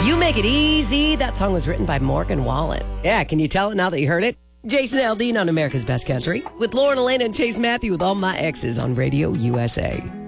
You Make It Easy. That song was written by Morgan Wallen. Yeah, can you tell it now that you heard it? Jason Aldean on America's Best Country with Lauren Elena and Chase Matthew with All My Exes on Radio USA.